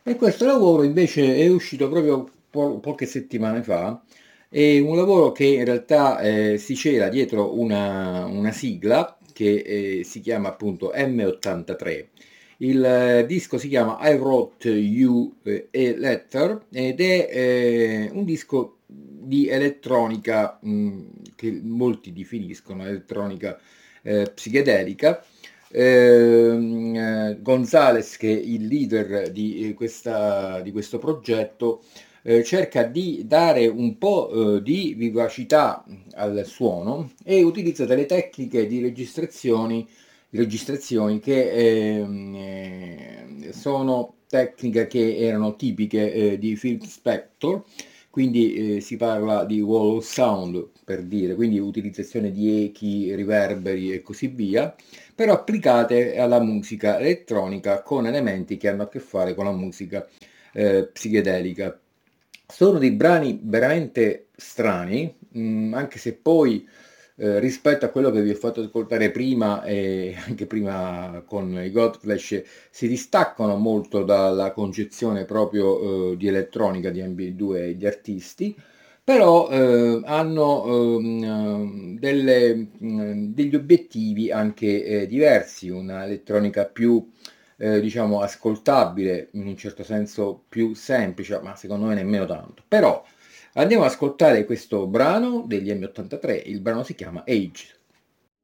E questo lavoro invece è uscito proprio poche settimane fa. È un lavoro che in realtà si cela dietro una sigla che si chiama appunto M83. Il disco si chiama I Wrote You a Letter ed è un disco di elettronica che molti definiscono elettronica psichedelica. Gonzales, che è il leader di questo progetto, cerca di dare un po' di vivacità al suono e utilizza delle tecniche di registrazioni che sono tecniche che erano tipiche di Phil Spector, quindi si parla di wall of sound per dire, quindi utilizzazione di echi, riverberi e così via, però applicate alla musica elettronica con elementi che hanno a che fare con la musica psichedelica. Sono dei brani veramente strani, anche se poi rispetto a quello che vi ho fatto ascoltare prima e anche prima con i Godflesh si distaccano molto dalla concezione proprio di elettronica di MB2 e di artisti, però hanno degli obiettivi anche diversi, una elettronica più diciamo ascoltabile, in un certo senso più semplice, ma secondo me nemmeno tanto. Però andiamo ad ascoltare questo brano degli M83, il brano si chiama Age.